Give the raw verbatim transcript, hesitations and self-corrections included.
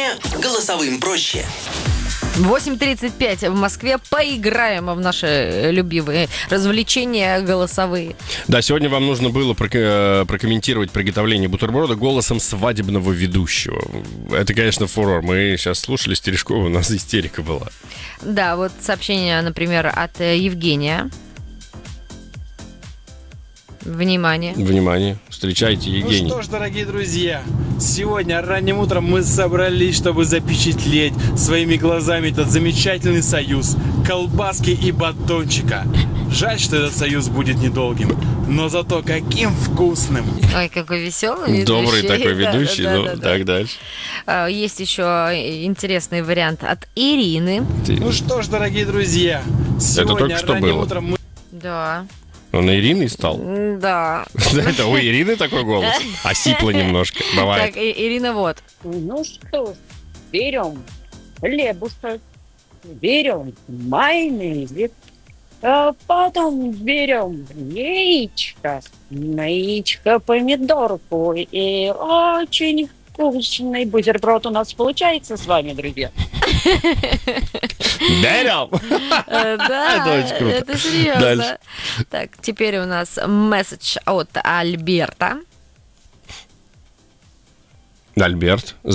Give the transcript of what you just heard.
Сегодня голосовым проще. восемь тридцать пять в Москве. Поиграем в наши любимые развлечения голосовые. Да, сегодня вам нужно было прока- прокомментировать приготовление бутерброда голосом свадебного ведущего. Это, конечно, фурор. Мы сейчас слушали Стережкова, у нас истерика была. Да, вот сообщение, например, от Евгения. Внимание. Внимание, встречайте Евгений. Ну что ж, дорогие друзья, сегодня ранним утром мы собрались, чтобы запечатлеть своими глазами этот замечательный союз колбаски и батончика. Жаль, что этот союз будет недолгим, но зато каким вкусным. Ой, какой веселый ведущий. Добрый такой ведущий, Да, да, ну, да, да. так дальше. А, Есть еще интересный вариант от Ирины. Ну что ж, дорогие друзья, сегодня только что ранним было. утром мы... Да, Он Ириной стал? да. Это у Ирины такой голос? Осипло немножко, бывает. Так, И- Ирина, вот. Ну что ж, берем хлебушек, берем майонез, а потом берем яичко, на яичко помидорку, и очень вкусный бутерброд у нас получается с вами, друзья. Берем! Э, Да, Это очень круто. это серьезно. Дальше. Так, теперь у нас месседж от Альберта. Альберт,